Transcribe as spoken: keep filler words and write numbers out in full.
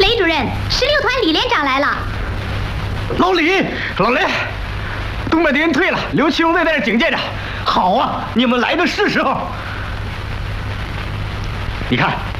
雷主任，十六团李连长来了。 老李，老雷，东北敌人退了，刘七兄弟在这警戒着。好啊，你们来的是时候。你看，